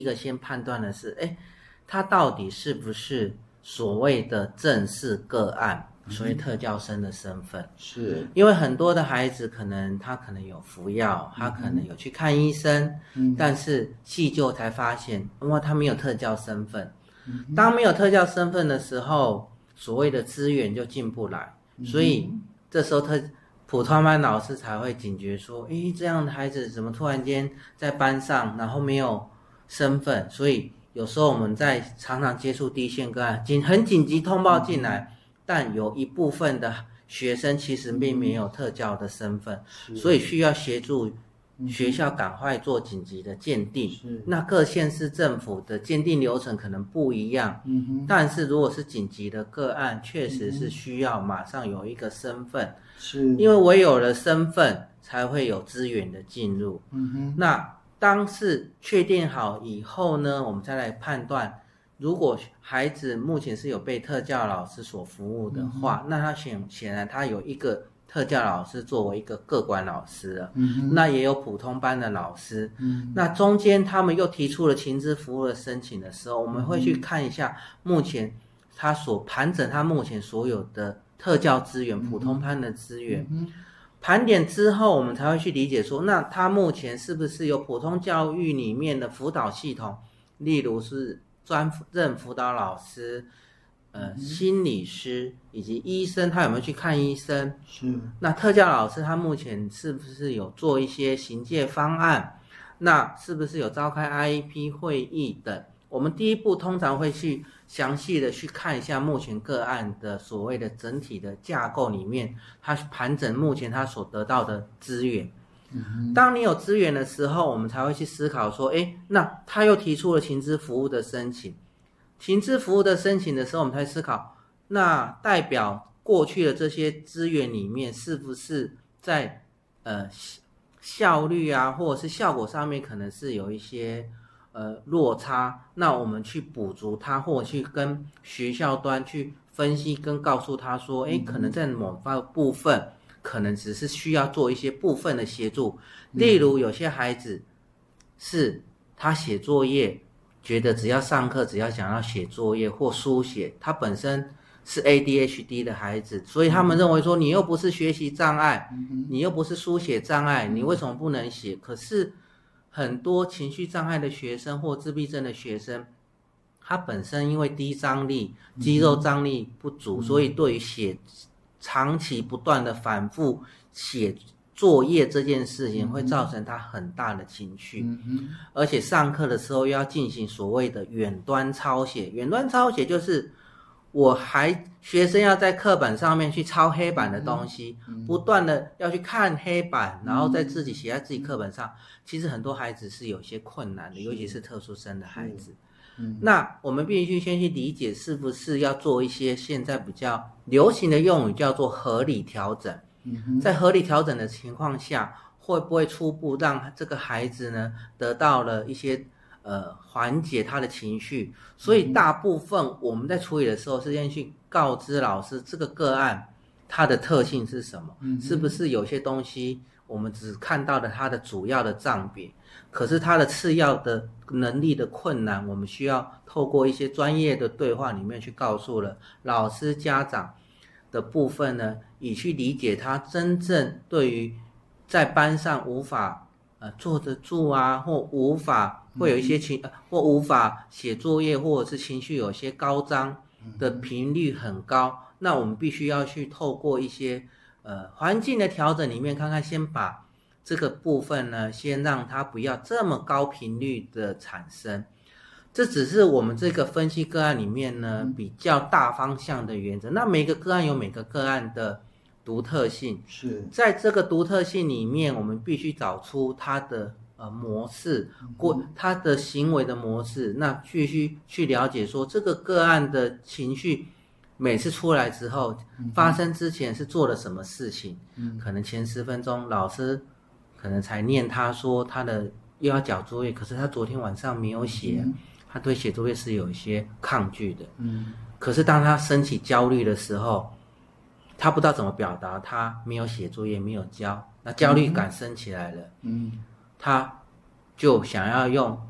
一个先判断的是，他到底是不是所谓的正式个案，所谓特教生的身份。 是因为很多的孩子他可能有服药，他可能有去看医生，但是细究才发现，因为他没有特教身份。当没有特教身份的时候，所谓的资源就进不来，所以这时候普通班老师才会警觉说，这样的孩子怎么突然间在班上，然后没有身份。所以有时候我们在常常接触第一线个案，很紧急通报进来，但有一部分的学生其实并没有特教的身份，所以需要协助学校赶快做紧急的鉴定。那各县市政府的鉴定流程可能不一样，但是如果是紧急的个案，确实是需要马上有一个身份，因为唯有了身份才会有资源的进入。那当是确定好以后呢，我们再来判断，如果孩子目前是有被特教老师所服务的话，那他显然他有一个特教老师作为一个个管老师了，那也有普通班的老师，那中间他们又提出了情资服务的申请的时候，我们会去看一下目前他所盘整他目前所有的特教资源，普通班的资源，盘点之后，我们才会去理解说，那他目前是不是有普通教育里面的辅导系统，例如是专任辅导老师、心理师以及医生，他有没有去看医生？那特教老师他目前是不是有做一些行介方案？那是不是有召开 IEP 会议等？我们第一步通常会去详细的去看一下目前个案的所谓的整体的架构里面，他盘整目前他所得到的资源。当你有资源的时候，我们才会去思考说，那他又提出了情资服务的申请。情资服务的申请的时候，我们才思考，那代表过去的这些资源里面，是不是在效率啊，或者是效果上面可能是有一些落差，那我们去补足它，或者去跟学校端去分析跟告诉他说，可能在某个部分可能只是需要做一些部分的协助，例如有些孩子是他写作业觉得只要上课只要想要写作业或书写，他本身是 ADHD 的孩子，所以他们认为说，你又不是学习障碍，你又不是书写障碍，你为什么不能写？可是很多情绪障碍的学生或自闭症的学生，他本身因为低张力、肌肉张力不足，所以对于长期不断的反复写作业这件事情会造成他很大的情绪，而且上课的时候又要进行所谓的远端抄写。远端抄写就是学生要在课本上面去抄黑板的东西，不断的要去看黑板，然后再自己写在自己课本上。其实很多孩子是有些困难的，尤其是特殊生的孩子。那我们必须先去理解，是不是要做一些现在比较流行的用语，叫做合理调整。在合理调整的情况下，会不会初步让这个孩子呢得到了一些缓解他的情绪？所以大部分我们在处理的时候是先去告知老师这个个案它的特性是什么，是不是有些东西我们只看到了它的主要的障别，可是它的次要的能力的困难，我们需要透过一些专业的对话里面去告诉了老师家长的部分呢，以去理解他真正对于在班上无法坐得住啊，或无法会有一些或无法写作业，或者是情绪有些高涨的频率很高，那我们必须要去透过一些环境的调整里面，看看先把这个部分呢，先让它不要这么高频率的产生。这只是我们这个分析个案里面呢比较大方向的原则。那每个个案有每个个案的独特性，在这个独特性里面，我们必须找出它的模式，它的行为的模式。那必须去了解说，这个个案的情绪每次出来之后，发生之前是做了什么事情。可能前10分钟老师可能才念他说他的又要交作业，可是他昨天晚上没有写，他对写作业是有一些抗拒的。可是当他升起焦虑的时候，他不知道怎么表达，他没有写作业，没有交，那焦虑感升起来了。他就想要用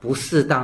不适当